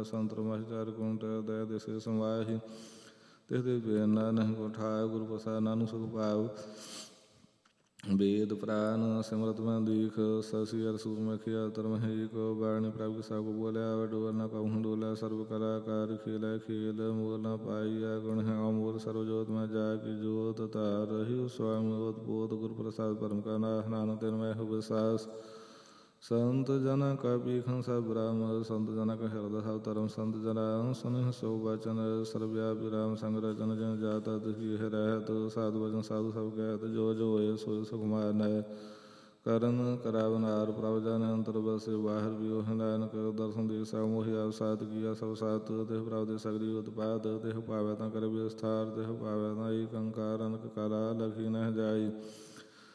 ਸੰਤਰ ਮਹਚਾਰ ਕੁੰਟ ਦੈ ਦਿਸੇ ਸੰਵਾਹੀ ਤਿਸ ਦੇ ਪੇਰਨਾ ਨਹੀਂ ਕੋ ਠਾਇ ਗੁਰੂ ਪ੍ਰਸਾਦ ਨਾਨਕ ਸੁਖ ਪਾਉ ਵੇਦ ਪ੍ਰਾਨ ਸਿਮਰਤ ਮੈਂ ਦੀਖ ਸਸੀ ਅਰ ਸੂਰ ਮਖਿਆ ਧਰਮ ਹੈ ਕੋ ਬਾਣੀ ਪ੍ਰਭ ਸਭ ਕੋ ਬੋਲਿਆ ਡੋਰ ਨਾ ਕਹੂੰ ਡੋਲਾ ਸਰਬ ਕਲਾਕਾਰ ਖੇਲਾ ਖੇਲ ਮੋਲ ਨਾ ਪਾਈਆ ਗੁਣ ਹੈ ਅਮੋਲ ਸਰਬ ਜੋਤ ਮੈਂ ਜਾ ਕੀ ਜੋਤ ਧਾਰ ਰਹੀ ਸਵਯੰ ਓਤ ਪੋਤ ਗੁਰ ਪ੍ਰਸਾਦ ਪਰਮ ਕਾ ਨਾਨਕ ਤਿਨ ਮੈਂ ਹੋ ਵਿਸਾਸ ਸੰਤ ਜਨਾ ਕਾ ਪੀਖੰ ਸਭ ਬ੍ਰਹਮ ਸੰਤ ਜਨਾ ਕਾ ਹਿਰਦੈ ਸਭ ਧਰਮ ਸੰਤ ਜਨਾ ਸੁਨਿ ਸੋ ਬਚਨ ਸਰਬਿਆਪਿ ਰਾਮ ਸੰਗ ਰਚਨ ਜਨ ਜਾਤਾ ਤੁਖੀ ਹੈ ਰਹਿਤ ਸਾਧੂ ਵਚਨ ਸਾਧੂ ਸਭ ਕਹਿਤ ਜੋ ਜੋ ਹੋਏ ਸੋ ਸੁਖਮਾਰ ਨੈ ਕਰਨ ਕਰਾਵਨਾਰ ਪ੍ਰਭ ਜਨ ਅੰਤਰ ਬਸੇ ਬਾਹਰ ਵੀ ਉਹ ਨਾਨਕ ਦਰਸ਼ਨ ਦੇ ਸਭ ਮੋਹਿ ਆਪ ਸਾਧ ਕੀਆ ਸਭ ਸਾਤ ਦੇਹ ਪ੍ਰਭ ਦੇ ਸਗਲੀ ਉਤਪਾਦ ਦੇਹ ਪਾਵੈ ਤਾਂ ਕਰ ਵਿਸਥਾਰ ਦੇਹ ਪਾਵੈ ਤਾਂ ਏਕ ਓੰਕਾਰ ਅਨਕ ਕਾਲਾ ਲਖੀ ਨਹਿ ਜਾਈ